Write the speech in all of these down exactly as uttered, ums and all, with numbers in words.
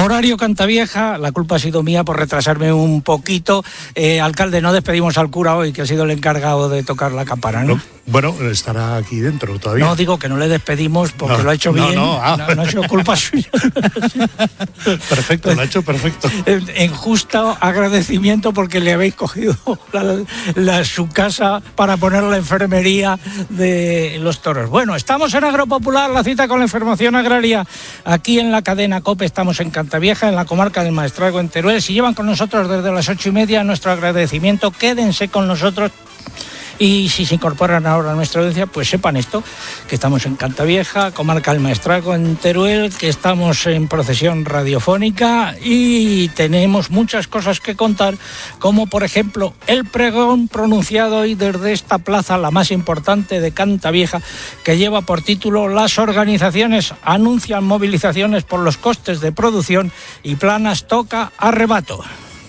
Horario Cantavieja, la culpa ha sido mía por retrasarme un poquito. Eh, alcalde, no despedimos al cura hoy, que ha sido el encargado de tocar la campana, ¿no? no bueno, estará aquí dentro todavía. No, digo que no le despedimos porque no, lo ha hecho no, bien. No, ah. no, no ha sido culpa suya. Perfecto, lo ha hecho perfecto. En, en justo agradecimiento porque le habéis cogido la, la, su casa para poner la enfermería de los toros. Bueno, estamos en Agropopular, la cita con la información agraria. Aquí en la cadena COPE estamos en Cantavieja, en la comarca del Maestrazgo, en Teruel. Si llevan con nosotros desde las ocho y media, nuestro agradecimiento. Quédense con nosotros. Y si se incorporan ahora a nuestra audiencia, pues sepan esto, que estamos en Cantavieja, comarca del Maestrazgo, en Teruel, que estamos en procesión radiofónica y tenemos muchas cosas que contar, como por ejemplo el pregón pronunciado hoy desde esta plaza, la más importante de Cantavieja, que lleva por título "Las organizaciones anuncian movilizaciones por los costes de producción y Planas toca arrebato".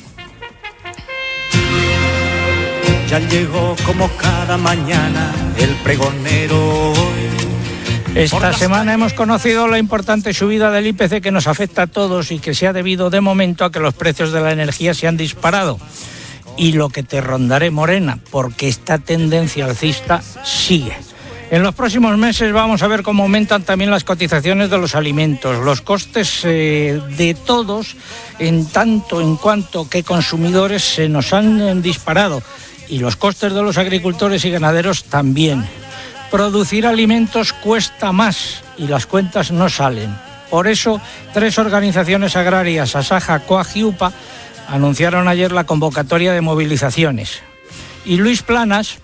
Ya llegó como cada mañana el pregonero. Esta semana hemos conocido la importante subida del I P C que nos afecta a todos y que se ha debido de momento a que los precios de la energía se han disparado. Y lo que te rondaré, Morena, porque esta tendencia alcista sigue. En los próximos meses vamos a ver cómo aumentan también las cotizaciones de los alimentos, los costes eh, de todos, en tanto en cuanto que consumidores se nos han disparado. Y los costes de los agricultores y ganaderos también. Producir alimentos cuesta más y las cuentas no salen. Por eso, tres organizaciones agrarias, Asaja, Coag y UPA, anunciaron ayer la convocatoria de movilizaciones. Y Luis Planas,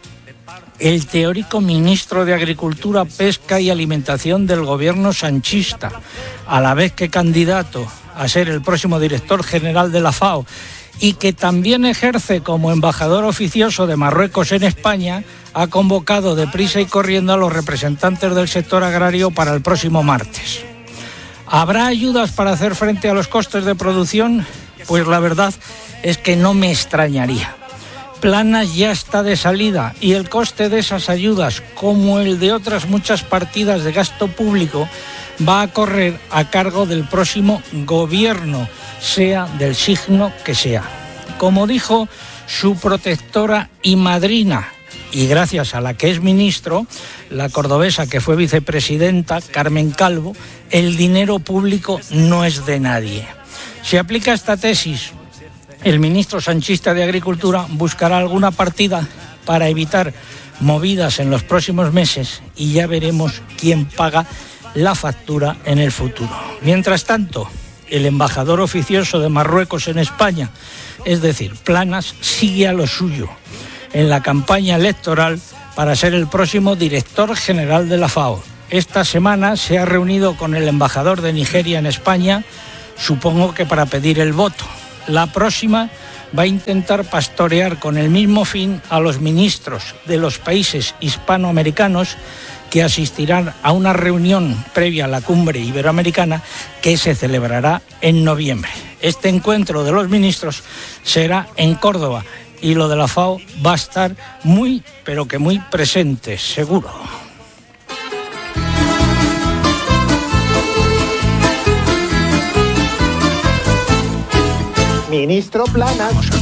el teórico ministro de Agricultura, Pesca y Alimentación del gobierno sanchista, a la vez que candidato a ser el próximo director general de la FAO, y que también ejerce como embajador oficioso de Marruecos en España, ha convocado deprisa y corriendo a los representantes del sector agrario para el próximo martes. ¿Habrá ayudas para hacer frente a los costes de producción? Pues la verdad es que no me extrañaría. Planas ya está de salida y el coste de esas ayudas, como el de otras muchas partidas de gasto público, va a correr a cargo del próximo gobierno, sea del signo que sea. Como dijo su protectora y madrina, y gracias a la que es ministro, la cordobesa que fue vicepresidenta, Carmen Calvo, el dinero público no es de nadie. Si aplica esta tesis, el ministro sanchista de Agricultura buscará alguna partida para evitar movidas en los próximos meses y ya veremos quién paga la factura en el futuro. Mientras tanto, el embajador oficioso de Marruecos en España, es decir, Planas, sigue a lo suyo en la campaña electoral para ser el próximo director general de la FAO. Esta semana se ha reunido con el embajador de Nigeria en España, supongo que para pedir el voto. La próxima va a intentar pastorear con el mismo fin a los ministros de los países hispanoamericanos que asistirán a una reunión previa a la cumbre iberoamericana que se celebrará en noviembre. Este encuentro de los ministros será en Córdoba y lo de la FAO va a estar muy, pero que muy presente, seguro. Ministro Planas.